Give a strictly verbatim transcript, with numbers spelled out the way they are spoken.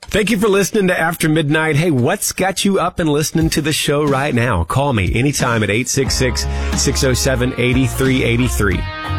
Thank you for listening to After Midnight. Hey, what's got you up and listening to the show right now? Call me anytime at eight six six, six oh seven, eight three eight three.